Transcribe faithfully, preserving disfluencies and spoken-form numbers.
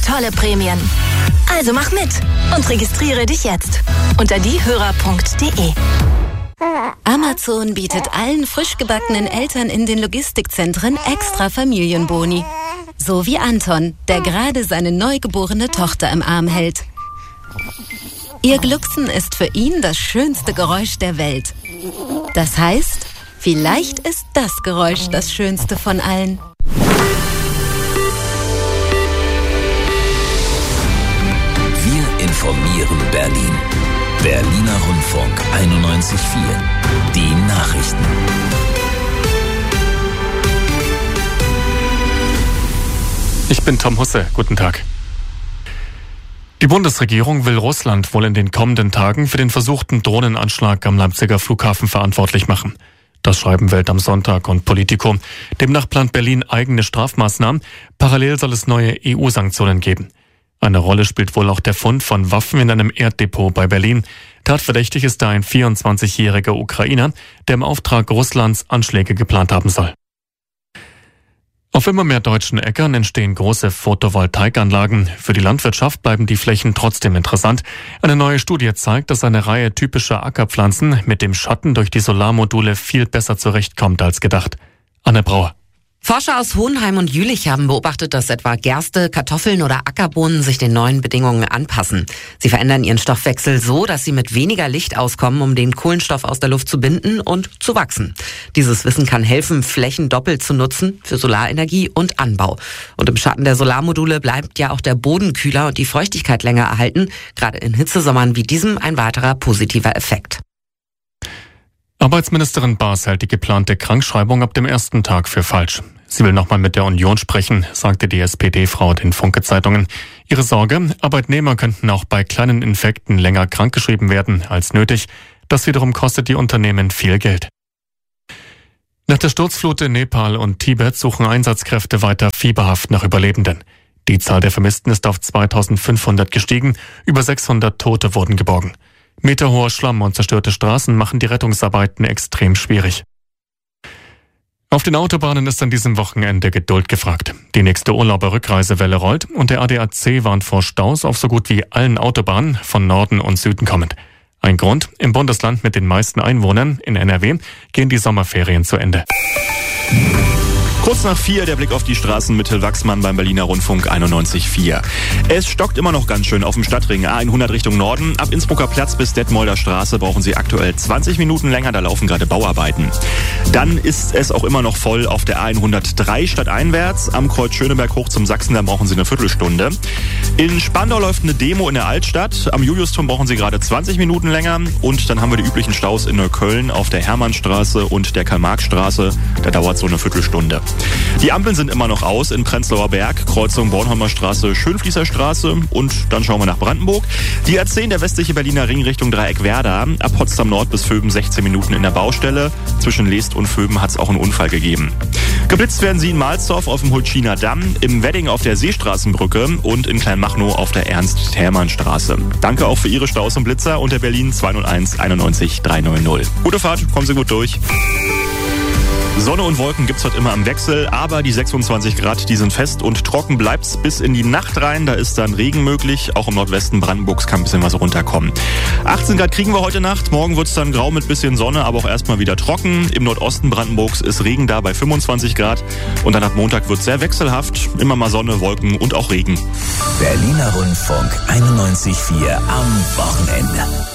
tolle Prämien. Also mach mit und registriere dich jetzt unter diehörer punkt de. Amazon bietet allen frisch gebackenen Eltern in den Logistikzentren extra Familienboni. So wie Anton, der gerade seine neugeborene Tochter im Arm hält. Ihr Glucksen ist für ihn das schönste Geräusch der Welt. Das heißt, vielleicht ist das Geräusch das schönste von allen. Wir informieren Berlin. Berliner Rundfunk einundneunzig Komma vier. Die Nachrichten. Ich bin Tom Husse. Guten Tag. Die Bundesregierung will Russland wohl in den kommenden Tagen für den versuchten Drohnenanschlag am Leipziger Flughafen verantwortlich machen. Das schreiben Welt am Sonntag und Politico. Demnach plant Berlin eigene Strafmaßnahmen. Parallel soll es neue E U-Sanktionen geben. Eine Rolle spielt wohl auch der Fund von Waffen in einem Erddepot bei Berlin. Tatverdächtig ist da ein vierundzwanzigjähriger Ukrainer, der im Auftrag Russlands Anschläge geplant haben soll. Auf immer mehr deutschen Äckern entstehen große Photovoltaikanlagen. Für die Landwirtschaft bleiben die Flächen trotzdem interessant. Eine neue Studie zeigt, dass eine Reihe typischer Ackerpflanzen mit dem Schatten durch die Solarmodule viel besser zurechtkommt als gedacht. Anne Brauer. Forscher aus Hohenheim und Jülich haben beobachtet, dass etwa Gerste, Kartoffeln oder Ackerbohnen sich den neuen Bedingungen anpassen. Sie verändern ihren Stoffwechsel so, dass sie mit weniger Licht auskommen, um den Kohlenstoff aus der Luft zu binden und zu wachsen. Dieses Wissen kann helfen, Flächen doppelt zu nutzen für Solarenergie und Anbau. Und im Schatten der Solarmodule bleibt ja auch der Boden kühler und die Feuchtigkeit länger erhalten. Gerade in Hitzesommern wie diesem ein weiterer positiver Effekt. Arbeitsministerin Baas hält die geplante Krankschreibung ab dem ersten Tag für falsch. Sie will nochmal mit der Union sprechen, sagte die S P D-Frau den Funke-Zeitungen. Ihre Sorge, Arbeitnehmer könnten auch bei kleinen Infekten länger krankgeschrieben werden als nötig. Das wiederum kostet die Unternehmen viel Geld. Nach der Sturzflut in Nepal und Tibet suchen Einsatzkräfte weiter fieberhaft nach Überlebenden. Die Zahl der Vermissten ist auf zweitausendfünfhundert gestiegen, über sechshundert Tote wurden geborgen. Meterhoher Schlamm und zerstörte Straßen machen die Rettungsarbeiten extrem schwierig. Auf den Autobahnen ist an diesem Wochenende Geduld gefragt. Die nächste Urlauber-Rückreisewelle rollt und der A D A C warnt vor Staus auf so gut wie allen Autobahnen von Norden und Süden kommend. Ein Grund, im Bundesland mit den meisten Einwohnern, in N R W, gehen die Sommerferien zu Ende. Kurz nach vier der Blick auf die Straßen mit Till Wachsmann beim Berliner Rundfunk einundneunzig Komma vier. Es stockt immer noch ganz schön auf dem Stadtring A hundert Richtung Norden. Ab Innsbrucker Platz bis Detmolder Straße brauchen Sie aktuell zwanzig Minuten länger, da laufen gerade Bauarbeiten. Dann ist es auch immer noch voll auf der A hundertdrei stadteinwärts. Am Kreuz Schöneberg hoch zum Sachsen, da brauchen Sie eine Viertelstunde. In Spandau läuft eine Demo in der Altstadt. Am Juliusturm brauchen Sie gerade zwanzig Minuten länger. Und dann haben wir die üblichen Staus in Neukölln auf der Hermannstraße und der Karl-Marx-Straße. Da dauert so eine Viertelstunde. Die Ampeln sind immer noch aus in Prenzlauer Berg, Kreuzung Bornholmer Straße, Schönfließer Straße und dann schauen wir nach Brandenburg. Die A zehn, der westliche Berliner Ring Richtung Dreieck Werder, ab Potsdam Nord bis Vöben sechzehn Minuten in der Baustelle. Zwischen Leest und Vöben hat es auch einen Unfall gegeben. Geblitzt werden sie in Mahlsdorf auf dem Hultschiner Damm, im Wedding auf der Seestraßenbrücke und in Kleinmachnow auf der Ernst-Thälmann-Straße. Danke auch für Ihre Staus und Blitzer unter Berlin zwei null eins einundneunzig dreihundert. Gute Fahrt, kommen Sie gut durch. Sonne und Wolken gibt's heute immer im Wechsel, aber die sechsundzwanzig Grad, die sind fest und trocken bleibt's bis in die Nacht rein. Da ist dann Regen möglich. Auch im Nordwesten Brandenburgs kann ein bisschen was runterkommen. achtzehn Grad kriegen wir heute Nacht. Morgen wird's dann grau mit bisschen Sonne, aber auch erstmal wieder trocken. Im Nordosten Brandenburgs ist Regen da bei fünfundzwanzig Grad. Und dann ab Montag wird's sehr wechselhaft. Immer mal Sonne, Wolken und auch Regen. Berliner Rundfunk einundneunzig Komma vier am Wochenende.